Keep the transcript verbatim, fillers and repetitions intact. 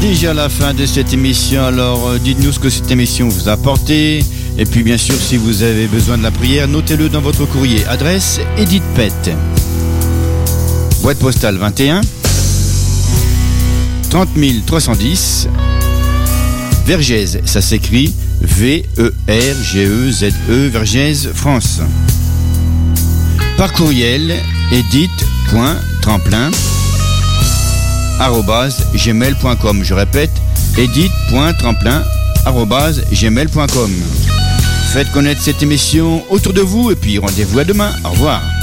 déjà la fin de cette émission, alors euh, dites-nous ce que cette émission vous a apporté. Et puis bien sûr, si vous avez besoin de la prière, notez-le dans votre courrier. Adresse Edith Pett, boîte postale vingt et un, trente mille trois cent dix, Vergèze, ça s'écrit V E R G E Z E, Vergèze, France. Par courriel, edith.tremplin arobase gmail point com. Je répète, edith.tremplin arobase gmail point com. Faites connaître cette émission autour de vous et puis rendez-vous à demain. Au revoir.